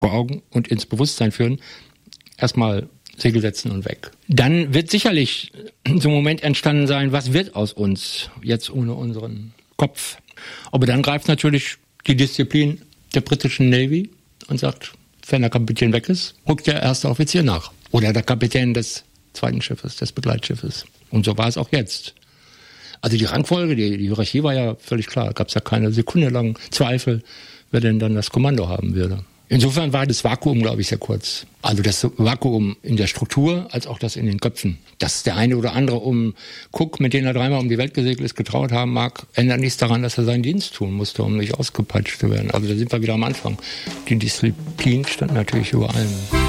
vor Augen und ins Bewusstsein führen, erstmal Segel setzen und weg. Dann wird sicherlich so ein Moment entstanden sein, was wird aus uns jetzt ohne unseren Kopf? Aber dann greift natürlich die Disziplin der britischen Navy und sagt, wenn der Kapitän weg ist, rückt der erste Offizier nach. Oder der Kapitän des zweiten Schiffes, des Begleitschiffes. Und so war es auch jetzt. Also die Rangfolge, die Hierarchie war ja völlig klar. Da gab es ja keine Sekunde lang Zweifel, wer denn dann das Kommando haben würde. Insofern war das Vakuum, glaube ich, sehr kurz. Also das Vakuum in der Struktur, als auch das in den Köpfen. Dass der eine oder andere Cook, mit dem er 3-mal um die Welt gesegelt ist, getraut haben mag, ändert nichts daran, dass er seinen Dienst tun musste, um nicht ausgepeitscht zu werden. Also da sind wir wieder am Anfang. Die Disziplin stand natürlich über allem.